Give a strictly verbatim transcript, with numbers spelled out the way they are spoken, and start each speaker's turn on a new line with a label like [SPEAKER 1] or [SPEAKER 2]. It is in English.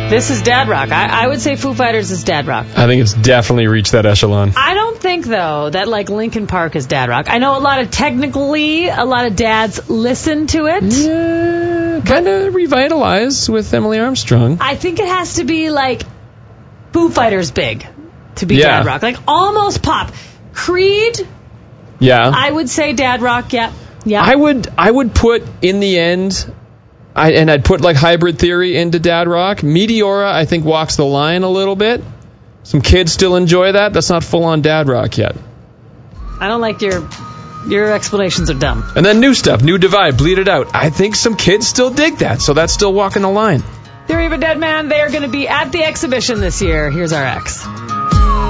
[SPEAKER 1] This is dad rock. I, I would say Foo Fighters is dad rock.
[SPEAKER 2] I think it's definitely reached that echelon.
[SPEAKER 1] I don't think, though, that, like, Linkin Park is dad rock. I know a lot of, technically, a lot of dads listen to it.
[SPEAKER 2] Yeah, kind of revitalized with Emily Armstrong.
[SPEAKER 1] I think it has to be, like, Foo Fighters big to be
[SPEAKER 2] Yeah.
[SPEAKER 1] dad rock. Like, almost pop. Creed,
[SPEAKER 2] Yeah.
[SPEAKER 1] I would say dad rock, yeah. yeah.
[SPEAKER 2] I would I would put, in the end, I, and I'd put, like, Hybrid Theory into dad rock. Meteora, I think, walks the line a little bit. Some kids still enjoy that. That's not full-on dad rock yet.
[SPEAKER 1] I don't like your your explanations are dumb.
[SPEAKER 2] And then new stuff, New Divide, Bleed It Out. I think some kids still dig that, so that's still walking the line.
[SPEAKER 1] Theory of a Dead Man, they are going to be at the exhibition this year. Here's our X.